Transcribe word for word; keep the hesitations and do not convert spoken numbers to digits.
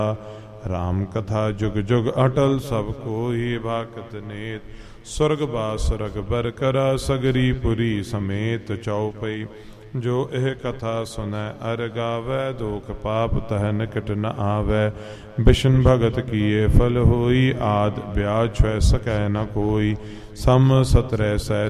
राम कथा जुग जुग अटल सब कोई भाकत नेत स्वर्ग बास रगबर करा सगरी पुरी समेत चौपई जो एह कथा सुनै अर गावै दुख पाप तह निकट न आवै बिशन भगत किए फल होई आद ब्याज छुए सकै न कोई सम सतरै सै